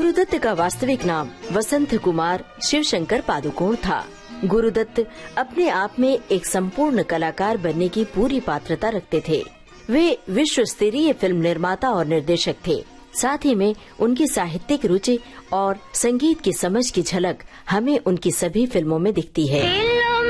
गुरुदत्त का वास्तविक नाम वसंत कुमार शिवशंकर पादुकोण था। गुरुदत्त अपने आप में एक संपूर्ण कलाकार बनने की पूरी पात्रता रखते थे। वे विश्व स्तरीय फिल्म निर्माता और निर्देशक थे। साथ ही में उनकी साहित्यिक रुचि और संगीत की समझ की झलक हमें उनकी सभी फिल्मों में दिखती है।